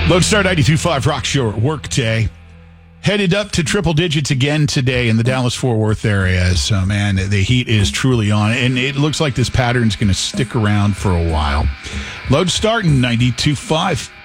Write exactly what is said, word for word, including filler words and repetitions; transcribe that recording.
Lodestar ninety-two point five Rock Shore Workday. Headed up to triple digits again today in the Dallas-Fort Worth area. So, man, the heat is truly on. And it looks like this pattern's going to stick around for a while. Lodestar ninety-two point five.